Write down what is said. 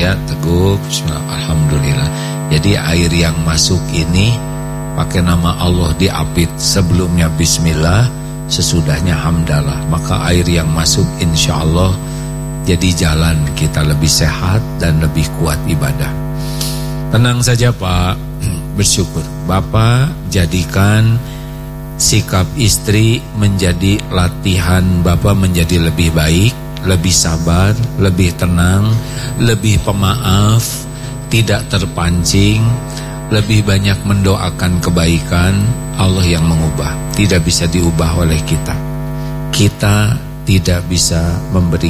ya, teguk bismillah, alhamdulillah. Jadi air yang masuk ini pakai nama Allah diapit, sebelumnya bismillah, sesudahnya hamdalah. Maka air yang masuk insyaallah jadi jalan kita lebih sehat dan lebih kuat ibadah. Tenang saja Pak, bersyukur. Bapak jadikan sikap istri menjadi latihan Bapak menjadi lebih baik, lebih sabar, lebih tenang, lebih pemaaf, tidak terpancing, lebih banyak mendoakan kebaikan. Allah yang mengubah, tidak bisa diubah oleh kita. Kita tidak bisa memberi